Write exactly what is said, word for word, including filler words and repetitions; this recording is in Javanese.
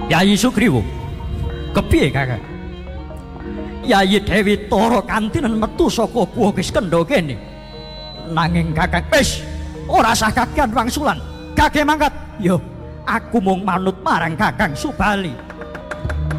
Yayi Sugriwa. Kepiye Kakang? Yayi Dewi Tara kantinen metu saka guwa Kiskendha kene. Nanging Kakang wis ora sah kakehan wangsulan. Kakek mangkat. Yo, aku mung manut marang Kakang Subali.